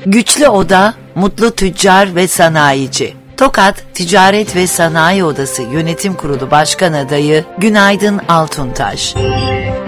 Güçlü Oda, Mutlu Tüccar ve Sanayici. Tokat Ticaret ve Sanayi Odası Yönetim Kurulu Başkan Adayı Günaydın Altuntaş.